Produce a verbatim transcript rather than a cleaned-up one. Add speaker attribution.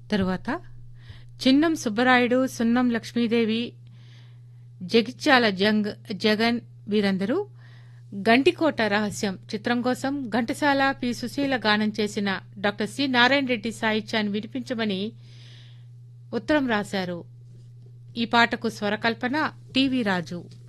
Speaker 1: తరువాత చిన్నం సుబ్బరాయుడు, సున్నం లక్ష్మీదేవి, జగిత్యాల జంగ్ జగన్ వీరందరూ గంటికోట రహస్యం చిత్రం కోసం ఘంటసాల పి సుశీల గానం చేసిన డాక్టర్ సి నారాయణ రెడ్డి సాహిత్యాన్ని వినిపించమని ఉత్తరం రాశారు. ఈ పాటకు స్వరకల్పన టివి రాజు.